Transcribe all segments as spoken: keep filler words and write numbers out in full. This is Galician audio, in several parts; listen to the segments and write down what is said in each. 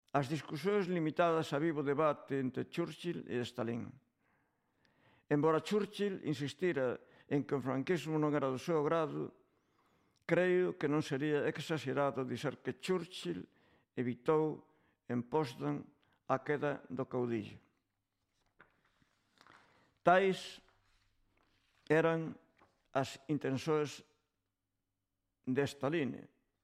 as discusións limitadas a vivo debate entre Churchill e Stalin. Embora Churchill insistira en que o franquismo non era do seu grado, creo que non sería exagerado dizer que Churchill evitou en Potsdam a queda do caudillo. Tais eran as intenções de Stalin,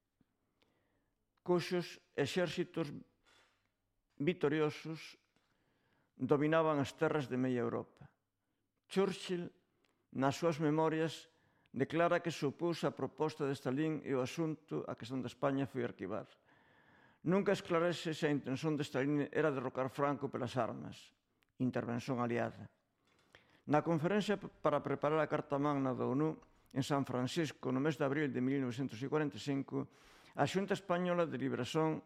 cuxos exércitos vitoriosos dominaban as terras de media Europa. Churchill, nas súas memorias, declara que supús a proposta de Stalin e o asunto, a questão da España, foi arquivada. Nunca esclarece se a intención de Stalin era derrocar Franco pelas armas, intervención aliada. Na conferencia para preparar a Carta Magna da ONU en San Francisco no mes de abril de mil novecentos cuarenta e cinco, a Xunta Española de Liberación,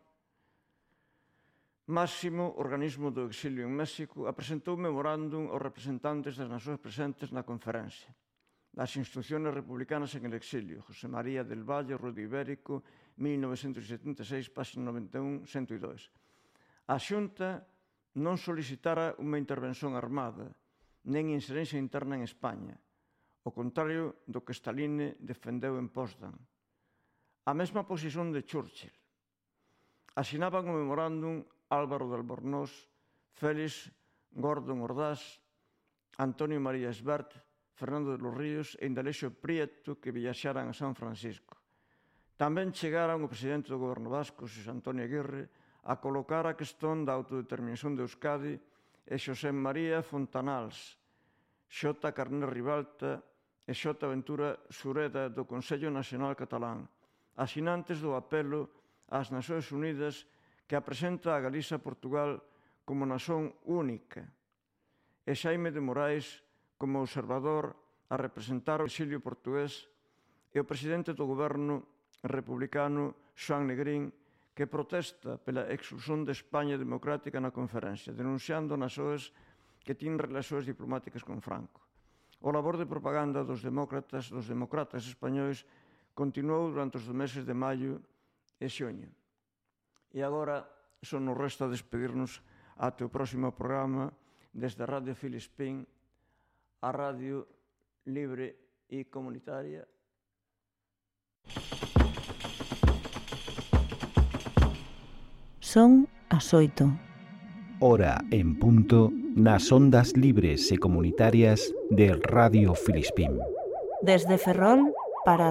máximo organismo do exilio en México, apresentou un memorándum aos representantes das nacións presentes na conferencia. Las instrucciones republicanas en el exilio, José María del Valle, Ruedo Ibérico, mil novecentos setenta e seis, página noventa e un, ciento dos. A Xunta non solicitara unha intervención armada, nen inserencia interna en España, ao contrario do que Stalin defendeu en Potsdam. A mesma posición de Churchill. Asinaban o memorándum Álvaro de Albornoz, Félix Gordon Ordaz, Antonio María Esbert, Fernando de los Ríos e Indalexo Prieto, que viaxaran a San Francisco. Tamén chegaran o presidente do goberno vasco, Xosé Antonio Aguirre, a colocar a questón da autodeterminación de Euskadi e Xosé María Fontanals, Xota Carner Ribalta e Xota Ventura Sureda do Consello Nacional Catalán, asinantes do apelo ás Nacións Unidas que apresenta a Galiza e Portugal como nación única, e Xaime de Morais como observador a representar o exilio portugués e o presidente do goberno republicano Xoán Negrín, que protesta pela expulsión de España democrática na conferencia, denunciando nas O E S que tiñen relacións diplomáticas con Franco. O labor de propaganda dos demócratas, dos demócratas españois continuou durante os meses de maio e xuño. E agora só nos resta despedirnos até o próximo programa desde a Radio Filispín, a radio libre e comunitaria. Son as oito. Hora en punto nas ondas libres e comunitarias de Radio Filispín. Desde Ferrol para